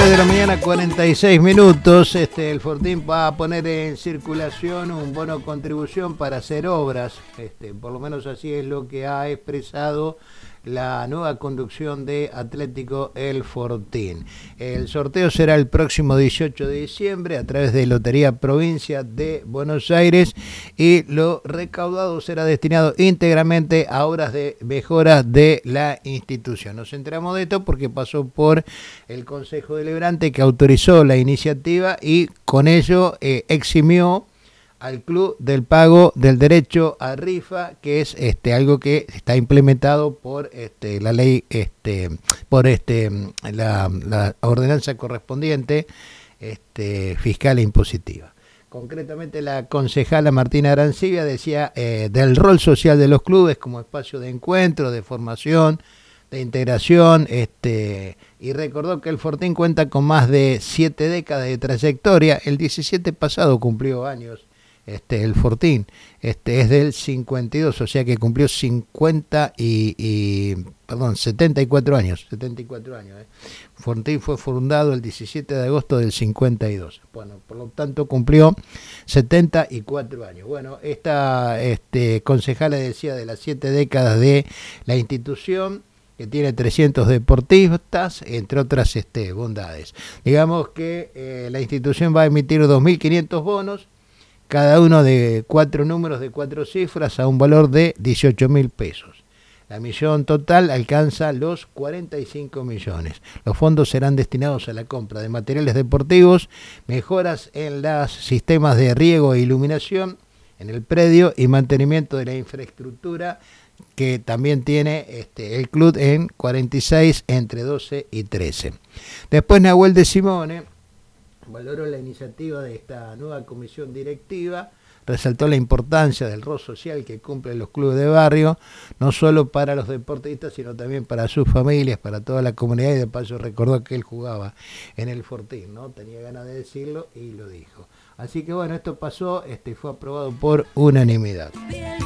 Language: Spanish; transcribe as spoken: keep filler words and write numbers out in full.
nueve de la mañana, cuarenta y seis minutos. Este, el Fortín va a poner en circulación un bono contribución para hacer obras. Este, por lo menos así es lo que ha expresado la nueva conducción de Atlético El Fortín. El sorteo será el próximo dieciocho de diciembre a través de Lotería Provincia de Buenos Aires y lo recaudado será destinado íntegramente a obras de mejora de la institución. Nos enteramos de esto porque pasó por el Consejo Deliberante que autorizó la iniciativa y con ello eh, eximió al club del pago del derecho a rifa, que es este algo que está implementado por este la ley este por este la, la ordenanza correspondiente este fiscal e impositiva. Concretamente la concejala Martina Arancibia decía eh, del rol social de los clubes como espacio de encuentro, de formación, de integración, este y recordó que el Fortín cuenta con más de siete décadas de trayectoria. El diecisiete pasado cumplió años Este, el Fortín, este es del cincuenta y dos, o sea que cumplió cincuenta y, y perdón, setenta y cuatro años, setenta y cuatro años. Eh. Fortín fue fundado el diecisiete de agosto del cincuenta y dos. Bueno, por lo tanto cumplió setenta y cuatro años. Bueno, esta este concejala decía de las siete décadas de la institución, que tiene trescientos deportistas, entre otras este, bondades. Digamos que eh, la institución va a emitir dos mil quinientos bonos, cada uno de cuatro números de cuatro cifras a un valor de dieciocho mil pesos. La emisión total alcanza los cuarenta y cinco millones. Los fondos serán destinados a la compra de materiales deportivos, mejoras en los sistemas de riego e iluminación en el predio y mantenimiento de la infraestructura que también tiene este, el club en cuarenta y seis entre doce y trece. Después Nahuel de Simone valoró la iniciativa de esta nueva comisión directiva, resaltó la importancia del rol social que cumplen los clubes de barrio, no solo para los deportistas, sino también para sus familias, para toda la comunidad, y de paso recordó que él jugaba en el Fortín, ¿no? Tenía ganas de decirlo y lo dijo. Así que bueno, esto pasó, este fue aprobado por unanimidad.